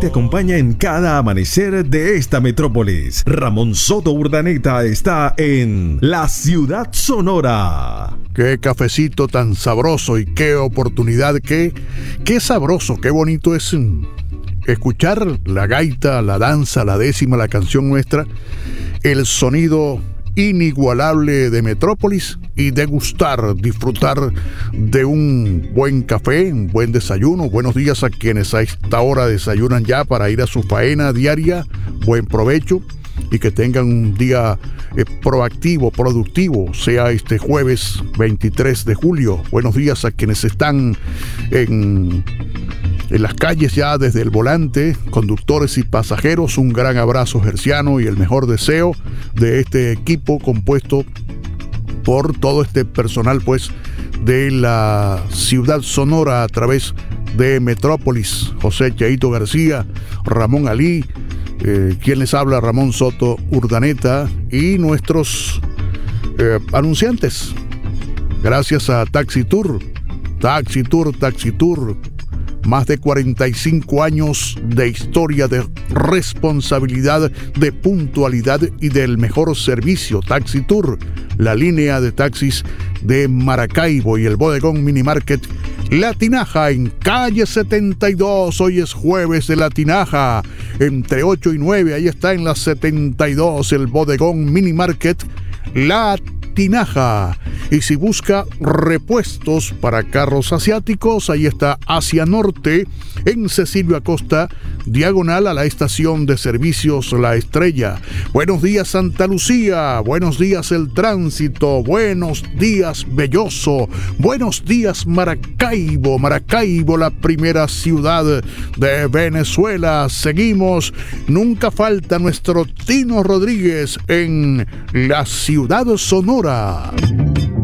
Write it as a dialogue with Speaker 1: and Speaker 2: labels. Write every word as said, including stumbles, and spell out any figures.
Speaker 1: te acompaña en cada amanecer de esta metrópolis. Ramón Soto Urdaneta está en la Ciudad Sonora.
Speaker 2: Qué cafecito tan sabroso y qué oportunidad, qué, qué sabroso, qué bonito es escuchar la gaita, la danza, la décima, la canción nuestra, el sonido inigualable de Metrópolis y degustar, disfrutar de un buen café, un buen desayuno. Buenos días a quienes a esta hora desayunan ya para ir a su faena diaria. Buen provecho y que tengan un día eh, proactivo, productivo, sea este jueves veintitrés de julio. Buenos días a quienes están en, en las calles ya desde el volante, conductores y pasajeros. Un gran abrazo gerciano y el mejor deseo de este equipo compuesto por todo este personal pues de la Ciudad Sonora a través de Metrópolis. José Cheito García, Ramón Alí, eh, quien les habla, Ramón Soto Urdaneta, y nuestros eh, anunciantes. Gracias a Taxi Tour, Taxi Tour, Taxi Tour. Más de cuarenta y cinco años de historia, de responsabilidad, de puntualidad y del mejor servicio. Taxi Tour, la línea de taxis de Maracaibo y el bodegón Mini Market La Tinaja en calle setenta y dos. Hoy es jueves de La Tinaja. Entre ocho y nueve, ahí está en la setenta y dos el bodegón Mini Market La Tinaja. Y si busca repuestos para carros asiáticos, ahí está Asia Norte, en Cecilio Acosta, diagonal a la estación de servicios La Estrella. Buenos días Santa Lucía, buenos días El Tránsito, buenos días Belloso, buenos días Maracaibo, Maracaibo, la primera ciudad de Venezuela. Seguimos, nunca falta nuestro Tino Rodríguez en la Ciudad Sonora.